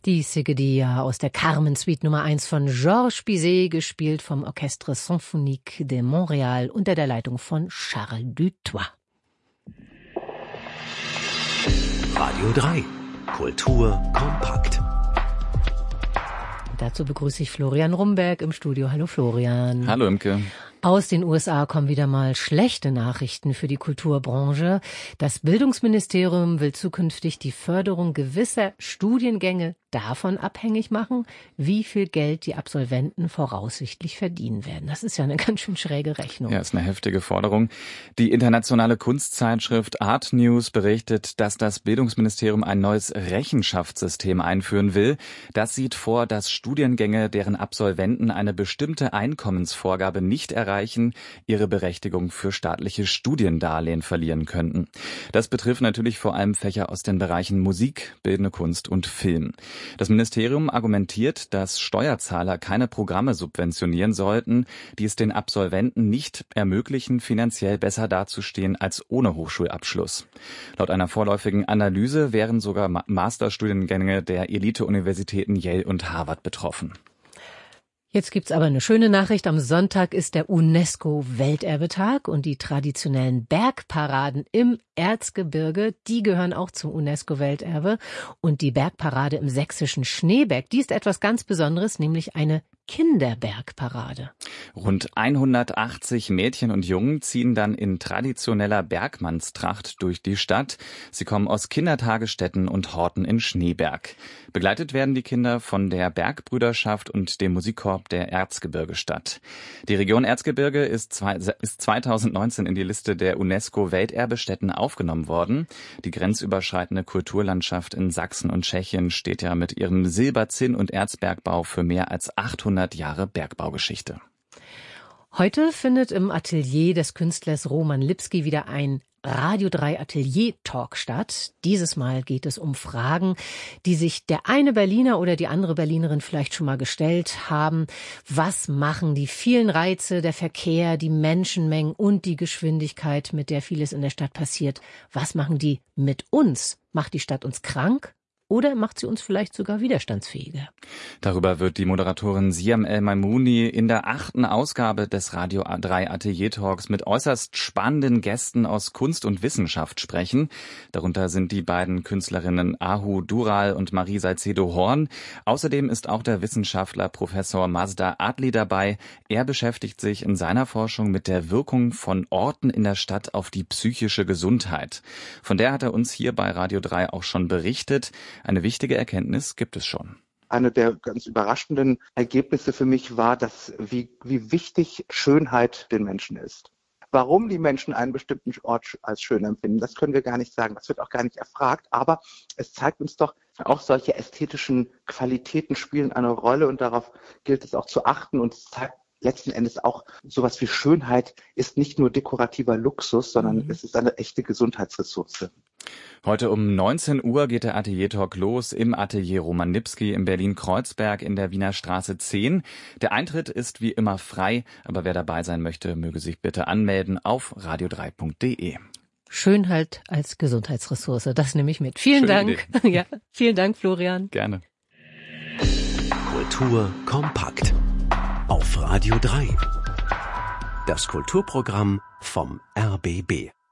Die Sigedilla aus der Carmen Suite Nummer 1 von Georges Bizet, gespielt vom Orchestre Symphonique de Montréal unter der Leitung von Charles Dutoit. Radio 3. Kultur kompakt. Dazu begrüße ich Florian Rumberg im Studio. Hallo Florian. Hallo Imke. Aus den USA kommen wieder mal schlechte Nachrichten für die Kulturbranche. Das Bildungsministerium will zukünftig die Förderung gewisser Studiengänge davon abhängig machen, wie viel Geld die Absolventen voraussichtlich verdienen werden. Das ist ja eine ganz schön schräge Rechnung. Ja, ist eine heftige Forderung. Die internationale Kunstzeitschrift Art News berichtet, dass das Bildungsministerium ein neues Rechenschaftssystem einführen will. Das sieht vor, dass Studiengänge, deren Absolventen eine bestimmte Einkommensvorgabe nicht erreichen, ihre Berechtigung für staatliche Studiendarlehen verlieren könnten. Das betrifft natürlich vor allem Fächer aus den Bereichen Musik, Bildende Kunst und Film. Das Ministerium argumentiert, dass Steuerzahler keine Programme subventionieren sollten, die es den Absolventen nicht ermöglichen, finanziell besser dazustehen als ohne Hochschulabschluss. Laut einer vorläufigen Analyse wären sogar Masterstudiengänge der Elite-Universitäten Yale und Harvard betroffen. Jetzt gibt's aber eine schöne Nachricht. Am Sonntag ist der UNESCO-Welterbetag und die traditionellen Bergparaden im Erzgebirge, die gehören auch zum UNESCO-Welterbe. Und die Bergparade im sächsischen Schneeberg, die ist etwas ganz Besonderes, nämlich eine Kinderbergparade. Rund 180 Mädchen und Jungen ziehen dann in traditioneller Bergmannstracht durch die Stadt. Sie kommen aus Kindertagesstätten und Horten in Schneeberg. Begleitet werden die Kinder von der Bergbrüderschaft und dem Musikkorps der Erzgebirgestadt. Die Region Erzgebirge ist 2019 in die Liste der UNESCO-Welterbestätten aufgenommen worden. Die grenzüberschreitende Kulturlandschaft in Sachsen und Tschechien steht ja mit ihrem Silber-, Zinn- und Erzbergbau für mehr als 800 Jahre Bergbaugeschichte. Heute findet im Atelier des Künstlers Roman Lipski wieder ein Radio 3 Atelier Talk statt. Dieses Mal geht es um Fragen, die sich der eine Berliner oder die andere Berlinerin vielleicht schon mal gestellt haben. Was machen die vielen Reize, der Verkehr, die Menschenmengen und die Geschwindigkeit, mit der vieles in der Stadt passiert? Was machen die mit uns? Macht die Stadt uns krank? Oder macht sie uns vielleicht sogar widerstandsfähiger? Darüber wird die Moderatorin Siam El-Maimouni in der 8. Ausgabe des Radio 3 Atelier Talks mit äußerst spannenden Gästen aus Kunst und Wissenschaft sprechen. Darunter sind die beiden Künstlerinnen Ahu Dural und Marie Salcedo-Horn. Außerdem ist auch der Wissenschaftler Professor Mazda Adli dabei. Er beschäftigt sich in seiner Forschung mit der Wirkung von Orten in der Stadt auf die psychische Gesundheit. Von der hat er uns hier bei Radio 3 auch schon berichtet. Eine wichtige Erkenntnis gibt es schon. Eine der ganz überraschenden Ergebnisse für mich war, dass wie wichtig Schönheit den Menschen ist. Warum die Menschen einen bestimmten Ort als schön empfinden, das können wir gar nicht sagen. Das wird auch gar nicht erfragt. Aber es zeigt uns doch, auch solche ästhetischen Qualitäten spielen eine Rolle und darauf gilt es auch zu achten. Und es zeigt letzten Endes auch, sowas wie Schönheit ist nicht nur dekorativer Luxus, sondern es ist eine echte Gesundheitsressource. Heute um 19 Uhr geht der Atelier-Talk los im Atelier Roman Lipski in Berlin-Kreuzberg in der Wiener Straße 10. Der Eintritt ist wie immer frei, aber wer dabei sein möchte, möge sich bitte anmelden auf radio3.de. Schönheit als Gesundheitsressource, das nehme ich mit. Vielen Dank. Ja, vielen Dank, Florian. Gerne. Kultur kompakt auf Radio 3. Das Kulturprogramm vom RBB.